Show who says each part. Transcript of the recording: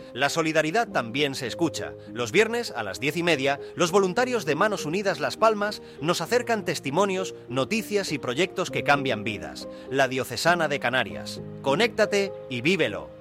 Speaker 1: La solidaridad también se escucha. Los viernes a las 10:30, los voluntarios de Manos Unidas Las Palmas nos acercan testimonios, noticias y proyectos que cambian vidas. La Diocesana de Canarias. Conéctate y vívelo.